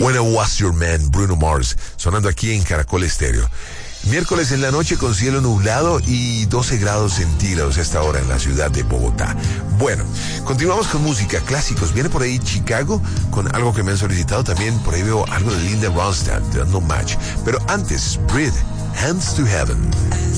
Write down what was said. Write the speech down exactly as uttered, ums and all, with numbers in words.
When I Was Your Man, Bruno Mars, sonando aquí en Caracol Estéreo. Miércoles en la noche con cielo nublado y doce grados centígrados a esta hora en la ciudad de Bogotá. Bueno, continuamos con música, clásicos. Viene por ahí Chicago con algo que me han solicitado. También por ahí veo algo de Linda Ronstadt dando match. Pero antes, Breathe, Hands to Heaven.